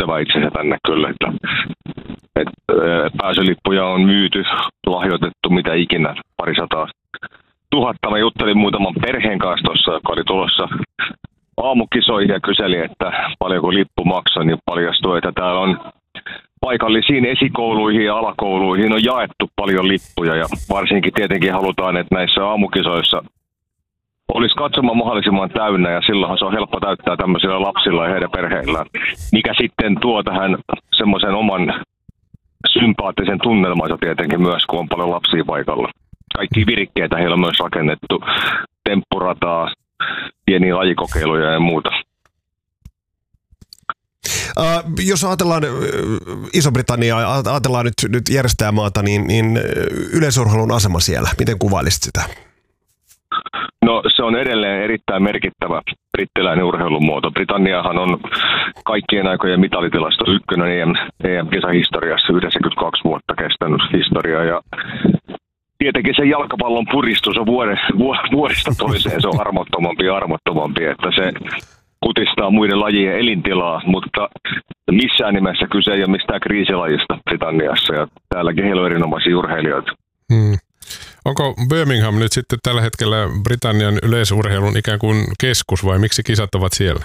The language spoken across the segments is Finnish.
houkutteleva itse asiassa tänne kyllä. Että pääsylippuja on myyty, lahjoitettu, mitä ikinä, 200 000. Mä juttelin muutaman perheen kanssa tuossa, joka oli tulossa aamukisoihin ja kyseli, että paljonko lippu maksoi, niin paljastui, että täällä on paikallisiin esikouluihin ja alakouluihin on jaettu paljon lippuja ja varsinkin tietenkin halutaan, että näissä aamukisoissa olisi katsoma mahdollisimman täynnä ja silloinhan se on helppo täyttää tämmöisillä lapsilla ja heidän perheillään, mikä sitten tuo tähän semmoisen oman sympaattisen tunnelmansa tietenkin myös, kun on paljon lapsia paikalla. Kaikki virikkeitä heillä on myös rakennettu, temppurataa, pieniä lajikokeiluja ja muuta. Jos ajatellaan Iso-Britanniaa, ajatellaan nyt järjestäjämaata, niin yleisurheilun asema siellä, miten kuvailisit sitä? No se on edelleen erittäin merkittävä brittiläinen urheilumuoto. Britanniahan on kaikkien aikojen mitalitilasto ykkönen EM-kisahistoriassa, 92 vuotta kestänyt historia ja tietenkin se jalkapallon puristus on vuodesta toiseen, se on armottomampi, että se kutistaa muiden lajien elintilaa, mutta missään nimessä kyse ei ole mistään kriisilajista Britanniassa ja täälläkin heillä on erinomaisia urheilijoita. Onko Birmingham nyt sitten tällä hetkellä Britannian yleisurheilun ikään kuin keskus vai miksi kisat ovat siellä?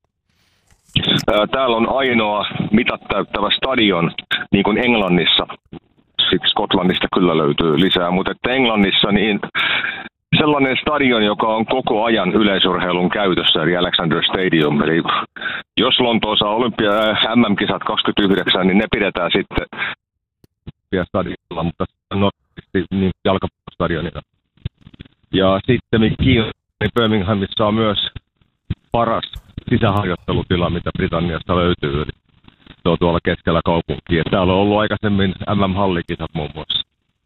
Täällä on ainoa mitat täyttävä stadion, niin kuin Englannissa. Sitten Skotlannista kyllä löytyy lisää, mutta että Englannissa niin sellainen stadion, joka on koko ajan yleisurheilun käytössä, eli Alexander Stadium. Eli jos Lontoossa MM-kisat 29, niin ne pidetään sitten stadionilla, mutta normaalisti niin jalkapallostadionilla. Ja sitten niin Birminghamissa on myös paras sisäharjoittelutila, mitä Britanniasta löytyy. Eli se on tuolla keskellä kaupunkia. Täällä on ollut aikaisemmin MM-hallikisat muun muassa.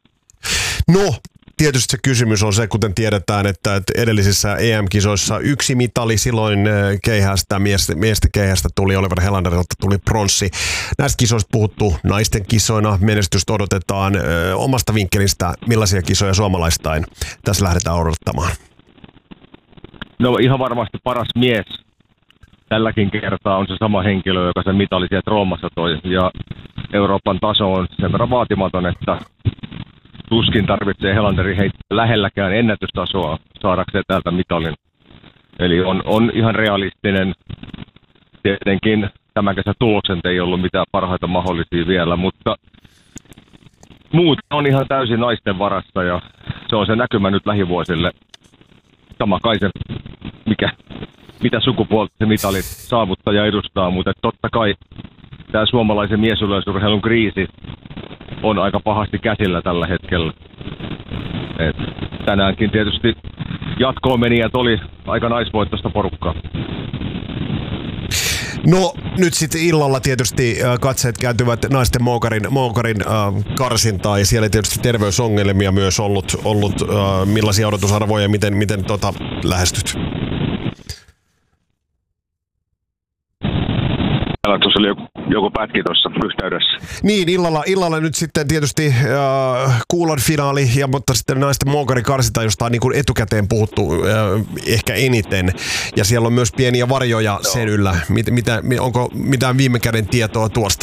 No, tietysti se kysymys on se, kuten tiedetään, että edellisissä EM-kisoissa yksi mitali silloin keihästä, miesten keihästä tuli, Oliver Helanderilta tuli pronssi. Näistä kisoista puhuttu naisten kisoina, menestystä odotetaan. Omasta vinkkelistä, millaisia kisoja suomalaistain tässä lähdetään odottamaan? No ihan varmasti paras mies. Tälläkin kertaa on se sama henkilö, joka sen mitali sieltä Roomassa toi. Ja Euroopan taso on sen verran vaatimaton, että tuskin tarvitsee Helanderin heittää lähelläkään ennätystasoa saadakseen täältä mitalin. Eli on ihan realistinen. Tietenkin tämän kesän tulokset ei ollut mitään parhaita mahdollisia vielä, mutta muut on ihan täysin naisten varassa ja se on se näkymä nyt lähivuosille. Sama kai se, mitä sukupuolta se mitalin saavuttaja edustaa, mutta totta kai tämä suomalaisen miesyleisurheilun kriisi on aika pahasti käsillä tällä hetkellä. Et tänäänkin tietysti jatkoon menijät oli aika naisvoittoista porukkaa. No nyt sitten illalla tietysti katseet kääntyvät naisten moukarin karsintaan ja siellä tietysti terveysongelmia myös ollut millaisia odotusarvoja ja miten lähestyt? Tuossa oli joku pätki tuossa yhteydessä. Niin, illalla nyt sitten tietysti kuulon finaali, mutta sitten naisten moukarin karsinta, josta on niin kuin etukäteen puhuttu ehkä eniten. Ja siellä on myös pieniä varjoja sen yllä. Onko mitään viime käden tietoa tuosta?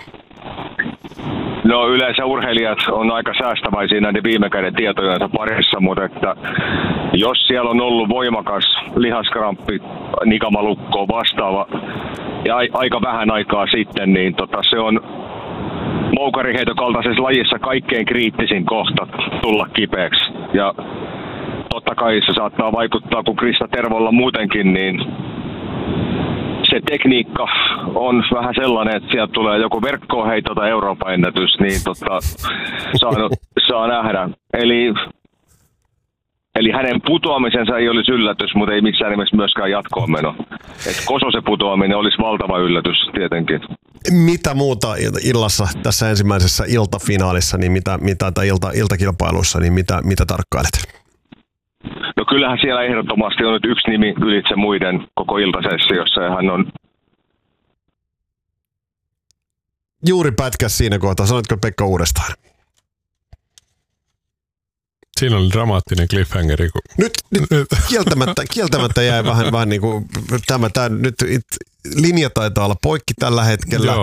No yleensä urheilijat on aika säästäväisiä näiden viime käden tietojensa parissa, mutta että jos siellä on ollut voimakas lihaskramppi, nikamalukko vastaava ja aika vähän aikaa sitten, niin se on moukariheiton kaltaisessa lajissa kaikkein kriittisin kohta tulla kipeäksi. Ja totta kai se saattaa vaikuttaa, kun Krista Tervolla muutenkin, niin se tekniikka on vähän sellainen, että sieltä tulee joku verkkoheitto tai Euroopan ennätys, niin saa nähdä. Eli hänen putoamisensa ei olisi yllätys, mutta ei missään nimessä myöskään jatkoon meno. Et Kososen putoaminen olisi valtava yllätys tietenkin. Mitä muuta illassa tässä ensimmäisessä iltafinaalissa, niin tai iltakilpailussa, niin mitä tarkkailet? No kyllähän siellä ehdottomasti on nyt yksi nimi ylitse muiden koko iltasessiossa ja hän on... Juuri pätkäs siinä kohtaa. Sanoitko Pekka uudestaan? Siinä oli dramaattinen cliffhangeri. Nyt kieltämättä jäi vähän niin kuin tämä nyt linja taitaa olla poikki tällä hetkellä. Joo.